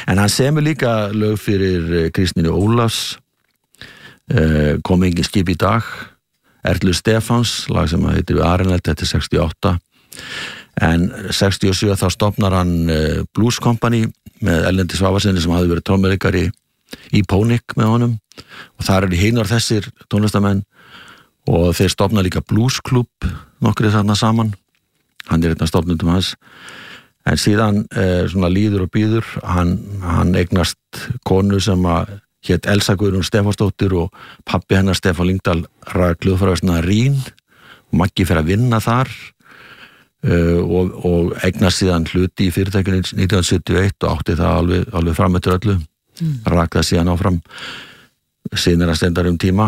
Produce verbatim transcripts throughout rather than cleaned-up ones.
En hann semur líka lög fyrir Kristínu Ólafs, uh, Kom engin skip í dag, Erlu Stefáns, lag sem heitir við Areneld, þetta er sextíu og átta. En sextíu og sjö þá stofnar hann uh, Blues Company með Erlendi Svavarsinni sem hafði verið trommuleikari í Pónik með honum og þar eru hinar þessir tónlistamenn og þeir stofna líka Blues Club nokkrið þarna saman. Hann er einn af stofnendum hans. En síðan eh, svona líður og býður, hann, hann eignast konu sem að hét Elsa Guðrún Stefánsdóttir og pabbi hennar Stefán Lyngdal rak hljóðfæraverslunar Rín og Maggi fer að vinna þar uh, og, og eignast síðan hluti í fyrirtækinu nítján hundruð sjötíu og eitt og átti það alveg, alveg fram eftir öllu, mm. rak það síðan áfram sinir að stendar um tíma.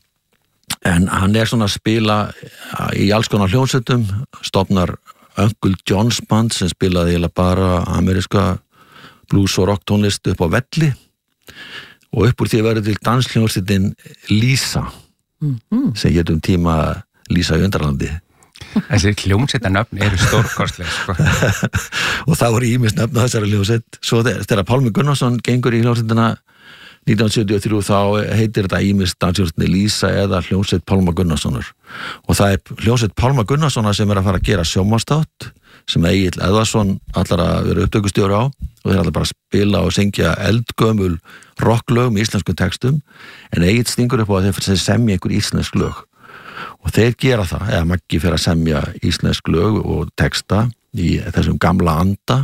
En hann er svona að spila í alls konar hljómsveitum, stofnar Uncle John's Band sem spilaði eiginlega bara ameríska blues og rock tónlist upp á velli og upp úr því verður til danshljómsveitin Lísa mm-hmm. sem hétum tíma Lísa í Undralandi. Þessi hljómsveitarnöfn eru stórkostleg sko. Og það voru ýmis nöfn á þessari hljómsveit. Svo þegar Pálmi Gunnarsson gengur í hljómsveitina nítján hundruð sjötíu og þrjú þá heitir þetta ýmis danshljómsveitin Lísa eða hljómsveit Pálma Gunnarssonar. Og það er hljómsveit Pálma Gunnarssonar sem er að fara að gera sjónvarpsþátt sem Egill Eðvarsson allar að vera upptökustjóri á og þeir allar bara að spila og syngja eldgömul rocklög með íslenskum textum en Egill stingur upp á að þeir semja einhver íslensk lög og þeir gera það, eða Maggi fer að semja íslensk lög og texta í þessum gamla anda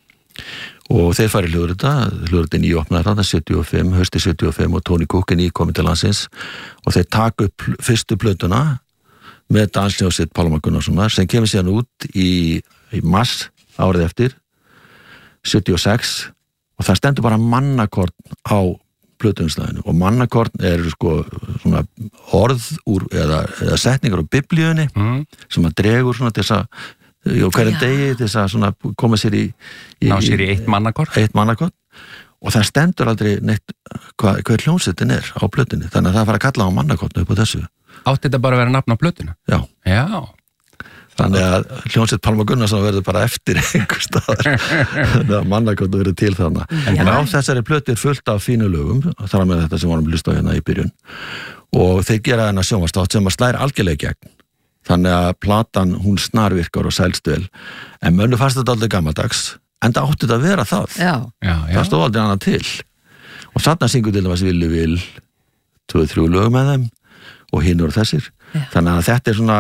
og þeir fari hljóðrita, hljóðrita nýopnaði þarna sjötíu og fimm, hausti sjötíu og fimm og Tony Cook er nýkominn til landsins og þeir taka upp fyrstu plötuna með danshljómsveit Pálma Gunnarssonar sem kemur síðan út í, í mars árið eftir sjötíu og sex og það stendur bara mannakorn á plötuumslaginu og mannakorn er sko svona orð úr eða, eða setningar á biblíunni mm. sem að dregur svona til þess að Jó, hverjum degi til þess að svona koma sér í, í ná sér í eitt mannakort eitt mannakort og það stendur aldrei neitt hvað, hvað hljómsveitin er á plötunni þannig að það fara að kalla á mannakortinu upp á þessu. Átti þetta bara að vera nafn á plötuna? Já. Já. Þannig að hljómsveit Pálma Gunnarsson verður bara eftir einhver staðar þannig að mannakortinu verður til þarna. En á þessari plötu er fullt af fínu lögum þar með þetta sem varum að hlusta á hérna í byrjun og þeir gera þennan sjónvarpsþátt sem að slær algjörlega gegn. Þannig að platan, hún snarvirkar og sælst vel. En mönnu fannst þetta aldrei gammaldags, en það átti þetta að vera það. Já. Já, já. Það stóð aldrei annað til. Og þarna syngur til dæmis Villi Vil, tvö, þrjú lög með þeim og hinn voru þessir. Já. Þannig að þetta er svona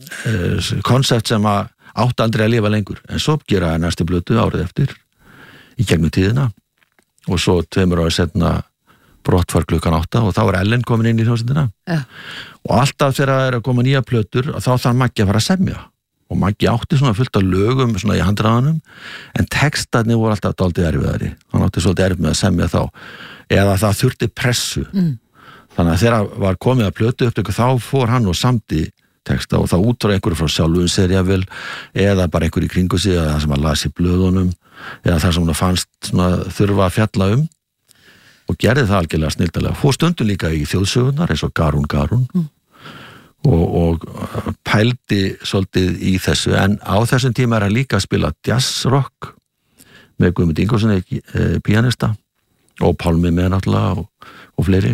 konsept uh, sem að átti aldrei að lifa lengur. En svo gera næstu blötu árið eftir í gegnum tíðina og svo tveimur árið setna brottfar klukkan átta og þá er Ellen komin inn í hljómsveitina. Já. Og alltaf þegar það er að koma nýja plötur þá þarf Maggi að fara að semja og Maggi átti svona fullt af lögum svona í handraðanum en textarnir voru alltaf dálítið erfiðari hann átti svolítið erfið með að semja þá eða það þurfti pressu mm. þannig að þegar var komið að plötu upptöku þá fór hann og samdi texta og þá út frá einhverju frá sjálfum sér jafnvel eða bara einhverju í kringu sig eða það sem að las í blöðunum eða það sem hann fannst svona þurfa að fjalla um og gerði það algjörlega snildalega. Fór stundum líka í þjóðsögunar eins og Garún Garún mm. og, og pældi svolítið í þessu en á þessum tíma er hann líka að spila jazzrock með Guðmund Ingólfsson e, pianista og Pálmi með náttúrulega og, og fleiri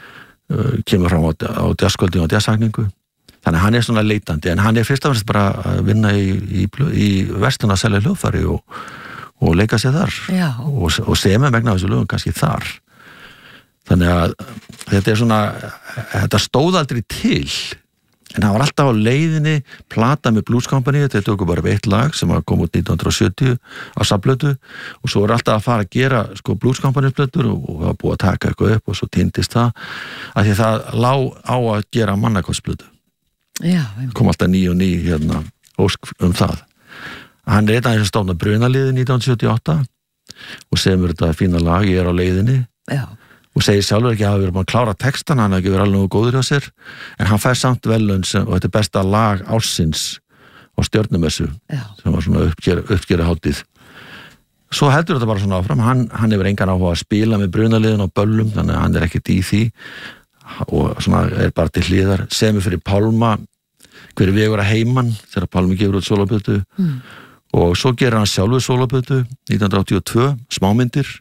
e, kemur fram á, á jazzkvöldinu og jazzsakningu þannig að hann er svona leitandi en hann er fyrst af þess bara að vinna í, í, í verslun að selja hljóðfæri og, og leika sér þar Já. og, og semja megna þessu lögum kannski þar þannig að þetta er svona þetta stóð aldrei til en það var alltaf á leiðinni plata með Blues Company, þetta tóku bara eitt lag sem kom út nítján hundruð og sjötíu á safnplötu og svo var alltaf að fara að gera sko Blues Company plötur og, og það var búið að taka eitthvað upp og svo týndist það af því það lá á að gera mannakotsplötu kom alltaf ný og ný hérna ósk um það hann er einn aðeins að stofna Brunaliði nítján hundruð sjötíu og átta og semur þetta fína lag, ég er á leiðinni Já. Og segir sjálfur ekki að hafa verið búin að klára textan, hann hafi ekki verið alveg nógu góður hjá sér, en hann fær samt velun sem, og þetta er besta lag ársins á Stjörnumessu, sem var svona uppgera, uppgera hátíð. Svo heldur þetta bara svona áfram, hann, hann hefur engan áhuga að spila með brunaliðin og böllum, þannig að hann er ekkert í því, og svona er bara til hliðar, semur fyrir Pálma, hver vegur að heiman, þegar Pálmi gefur út sólóplötu, mm. og svo gerir hann sjálfur sólóplötu, nítján hundruð áttatíu og tvö, smámyndir,